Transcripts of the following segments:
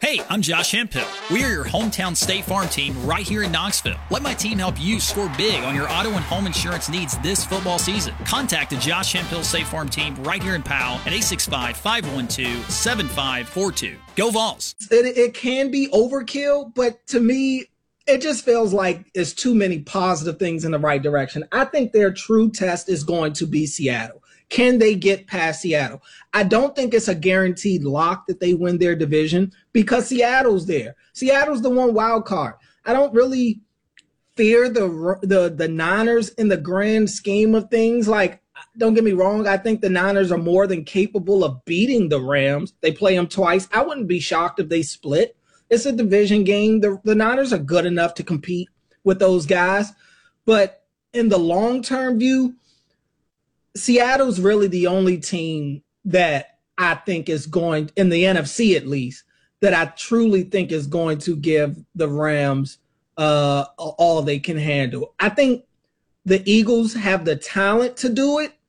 Hey, I'm Josh Hemphill. We are your hometown State Farm team right here in Knoxville. Let my team help you score big on your auto and home insurance needs this football season. Contact the Josh Hemphill State Farm team right here in Powell at 865-512-7542. Go Vols! It can be overkill, but to me, it just feels like it's too many positive things in the right direction. I think their true test is going to be Seattle. Can they get past Seattle? I don't think it's a guaranteed lock that they win their division because Seattle's there. Seattle's the one wild card. I don't really fear the Niners in the grand scheme of things. Like, don't get me wrong, I think the Niners are more than capable of beating the Rams. They play them twice. I wouldn't be shocked if they split. It's a division game. The Niners are good enough to compete with those guys. But in the long-term view, Seattle's really the only team that I think is going, in the NFC at least, that I truly think is going to give the Rams all they can handle. I think the Eagles have the talent to do it.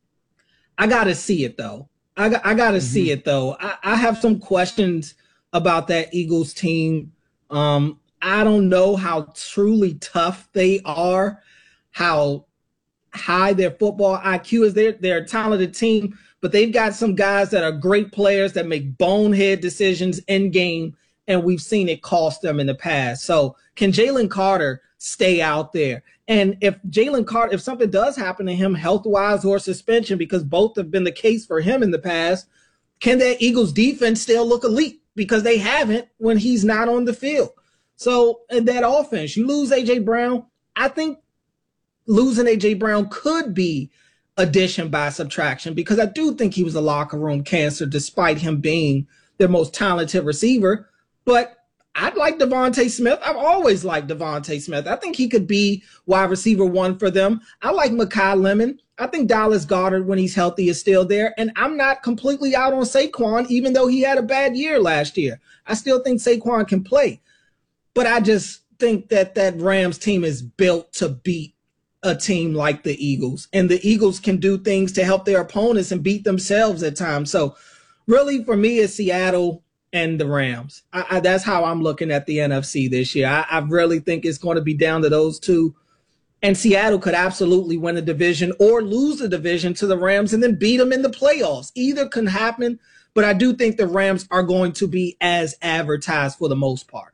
I got to see it, though. I got to see it, though. I have some questions about that Eagles team. I don't know how truly tough they are, how high their football IQ is. They're a talented team, but they've got some guys that are great players that make bonehead decisions in game, and we've seen it cost them in the past. So can Jalen Carter stay out there? And if something does happen to him health-wise or suspension, because both have been the case for him in the past, can that Eagles defense still look elite? Because they haven't when he's not on the field. So in that offense, you lose A.J. Brown. I think losing A.J. Brown could be addition by subtraction, because I do think he was a locker room cancer despite him being their most talented receiver. But I'd like Devontae Smith. I've always liked Devontae Smith. I think he could be wide receiver one for them. I like Mekhi Lemon. I think Dallas Goedert, when he's healthy, is still there. And I'm not completely out on Saquon, even though he had a bad year last year. I still think Saquon can play. But I just think that Rams team is built to beat a team like the Eagles. And the Eagles can do things to help their opponents and beat themselves at times. So really, for me, it's Seattle and the Rams. That's how I'm looking at the NFC this year. I really think it's going to be down to those two. And Seattle could absolutely win a division or lose a division to the Rams and then beat them in the playoffs. Either can happen, but I do think the Rams are going to be as advertised for the most part.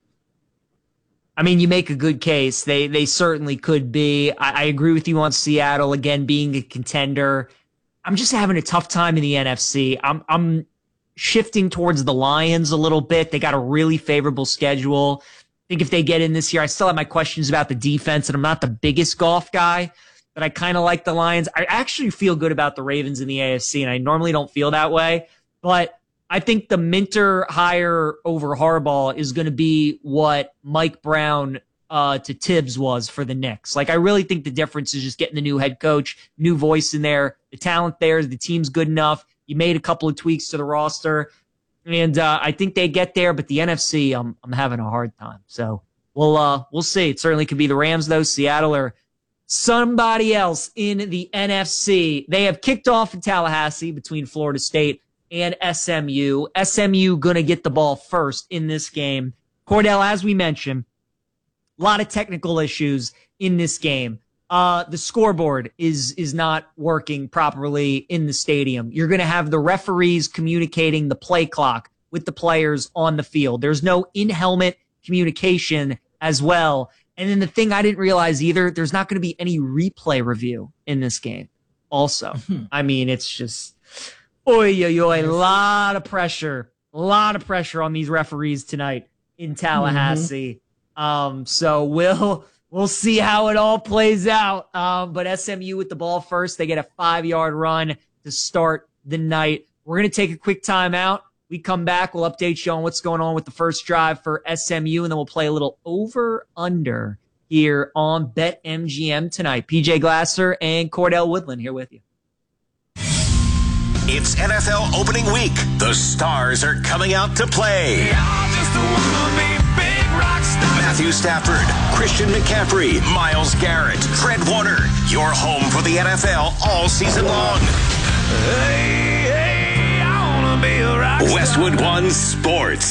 I mean, you make a good case. They certainly could be. I agree with you on Seattle, again, being a contender. I'm just having a tough time in the NFC. I'm shifting towards the Lions a little bit. They got a really favorable schedule. I think if they get in this year, I still have my questions about the defense, and I'm not the biggest golf guy, but I kind of like the Lions. I actually feel good about the Ravens in the AFC, and I normally don't feel that way, but I think the Minter hire over Harbaugh is going to be what Mike Brown to Tibbs was for the Knicks. Like, I really think the difference is just getting the new head coach, new voice in there, the talent there, the team's good enough. You made a couple of tweaks to the roster, and I think they get there. But the NFC, I'm having a hard time. So we'll see. It certainly could be the Rams, though, Seattle, or somebody else in the NFC. They have kicked off in Tallahassee between Florida State and SMU. SMU going to get the ball first in this game. Cordell, as we mentioned, a lot of technical issues in this game. The scoreboard is not working properly in the stadium. You're going to have the referees communicating the play clock with the players on the field. There's no in-helmet communication as well. And then the thing I didn't realize either, there's not going to be any replay review in this game also. I mean, it's just, a lot of pressure on these referees tonight in Tallahassee. So we'll see how it all plays out. But SMU with the ball first. They get a 5-yard run to start the night. We're going to take a quick timeout. We come back. We'll update you on what's going on with the first drive for SMU, and then we'll play a little over-under here on BetMGM tonight. PJ Glasser and Cordell Woodland here with you. It's NFL opening week. The stars are coming out to play. Matthew Stafford, Christian McCaffrey, Myles Garrett, Fred Warner. Your home for the NFL all season long. Westwood One Sports.